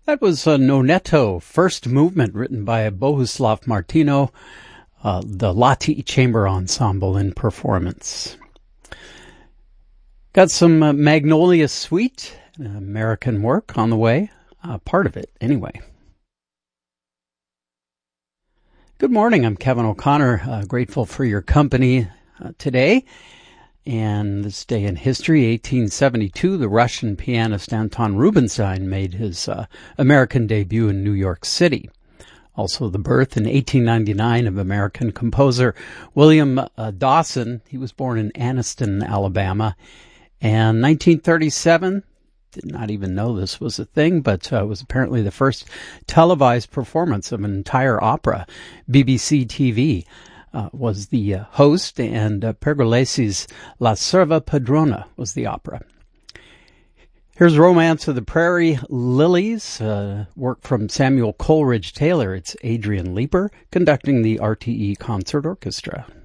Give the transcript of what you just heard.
That was Nonetto, first movement written by Bohuslav Martino, the Lati Chamber Ensemble in performance. Got some Magnolia Suite, American work on the way, part of it anyway. Good morning, I'm Kevin O'Connor, grateful for your company today. And this day in history, 1872, the Russian pianist Anton Rubinstein made his American debut in New York City. Also the birth in 1899 of American composer William Dawson. He was born in Anniston, Alabama. And 1937, did not even know this was a thing, but was apparently the first televised performance of an entire opera. BBC TV was the host, and Pergolesi's La Serva Padrona was the opera. Here's Romance of the Prairie Lilies, work from Samuel Coleridge Taylor. It's Adrian Leeper conducting the RTE Concert Orchestra.